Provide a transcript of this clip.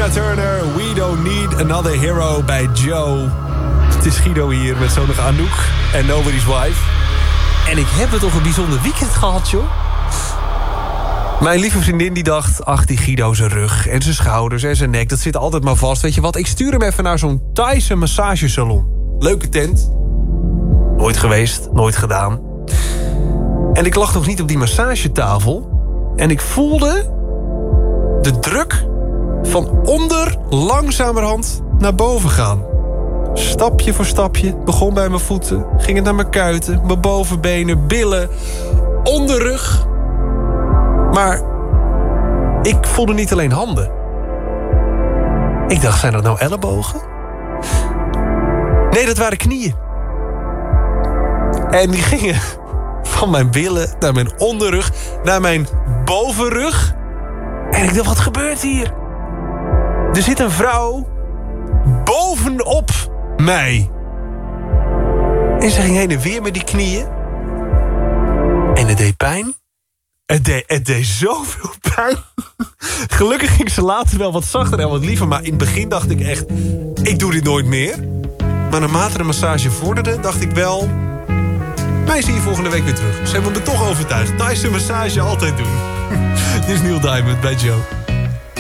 Tina Turner, We Don't Need Another Hero bij Joe. Het is Guido hier met zonige Anouk en Nobody's Wife. En ik heb het toch een bijzonder weekend gehad, joh. Mijn lieve vriendin die dacht, ach, die Guido zijn rug en zijn schouders en zijn nek, dat zit altijd maar vast. Weet je wat, ik stuur hem even naar zo'n Thaise massagesalon. Leuke tent. Nooit geweest, nooit gedaan. En ik lag nog niet op die massagetafel. En ik voelde de druk van onder langzamerhand naar boven gaan. Stapje voor stapje. Begon bij mijn voeten. Ging het naar mijn kuiten, mijn bovenbenen, billen, onderrug. Maar ik voelde niet alleen handen. Ik dacht, zijn dat nou ellebogen? Nee, dat waren knieën. En die gingen van mijn billen naar mijn onderrug, naar mijn bovenrug. En ik dacht, wat gebeurt hier? Er zit een vrouw bovenop mij. En ze ging heen en weer met die knieën. En het deed pijn. Het deed zoveel pijn. Gelukkig ging ze later wel wat zachter en wat liever. Maar in het begin dacht ik echt, ik doe dit nooit meer. Maar naarmate de massage vorderde, dacht ik wel, mij zie je volgende week weer terug. Ze hebben me toch overtuigd. Thaise massage altijd doen. Dit is Neil Diamond bij Joe.